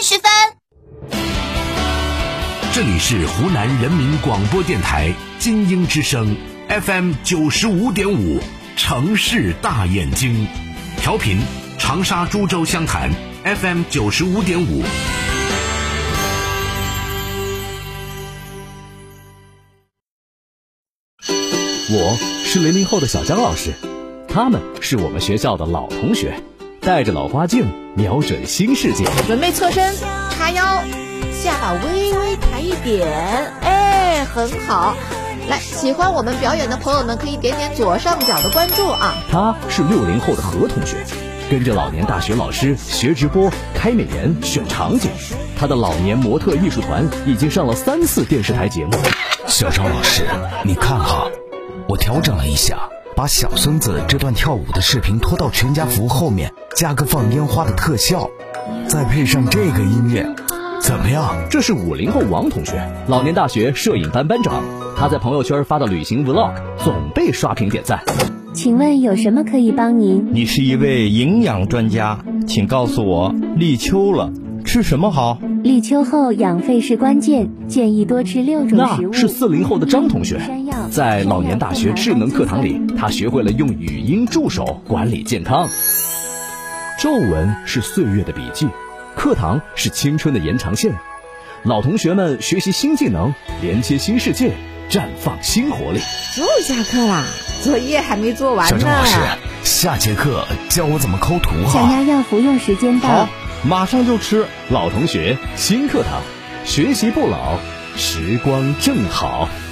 30分。 这里是湖南人民广播电台金鹰之声 FM 95.5城市大眼睛，调频长沙株洲湘潭 FM 95.5。 我是00后的小张老师，他们是我们学校的老同学，带着老花镜瞄准新世界。 准备侧身，叉腰，下巴微微抬一点，哎，很好。来，喜欢我们表演的朋友们可以点点左上角的关注啊。 他是60后的何同学，跟着老年大学老师学直播、开美颜、选场景。他的老年模特艺术团已经上了3次电视台节目。 小张老师，你看哈，我调整了一下，把小孙子这段跳舞的视频拖到全家福后面，加个放烟花的特效，再配上这个音乐，怎么样？ 这是50后王同学，老年大学摄影班班长。他在朋友圈发的旅行 vlog 总被刷屏点赞。 请问有什么可以帮您？ 你是一位营养专家，请告诉我，立秋了，吃什么好？ 立秋后养肺是关键，建议多吃6种食物。 那是40后的张同学，在老年大学智能课堂里，他学会了用语音助手管理健康。皱纹是岁月的笔记，课堂是青春的延长线。老同学们学习新技能，连接新世界，绽放新活力。 又下课啦，作业还没做完呢。 小张老师，下节课教我怎么抠图哈。 降压药服用时间到。 好，马上就吃。 老同学新课堂，学习不老，时光正好。